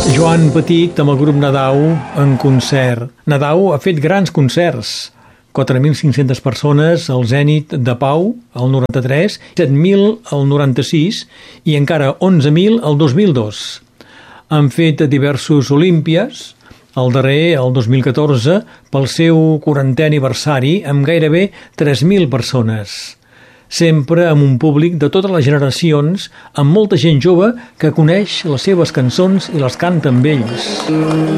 Joan Petit amb el grup Nadau en concert. Nadau ha fet grans concerts. 4.500 persones al Zènit de Pau, el 93, 7.000 el 96 i encara 11.000 el 2002. Han fet diversos Olímpies, el darrer, el 2014, pel seu 40è aniversari, amb gairebé 3.000 persones. Sempre amb un públic de totes les generacions, amb molta gent jove que coneix les seves cançons i les canta amb ells.